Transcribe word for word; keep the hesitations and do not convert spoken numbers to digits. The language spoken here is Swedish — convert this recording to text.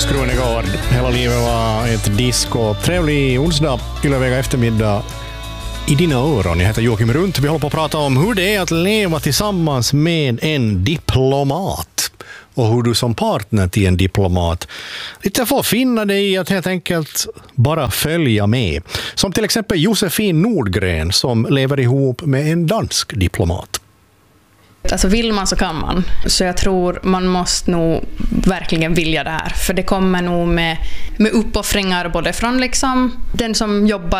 Krunegård. Hela livet var ett disco. Trevlig onsdag, ylleväga eftermiddag i dina öron. Jag heter Joakim Runt. Vi håller på att prata om hur det är att leva tillsammans med en diplomat. Och hur du som partner till en diplomat lite får finna dig i att helt enkelt bara följa med. Som till exempel Josefin Nordgren som lever ihop med en dansk diplomat. Alltså vill man så kan man. Så jag tror man måste nog verkligen vilja det här. För det kommer nog med, med uppoffringar både från liksom den som jobbar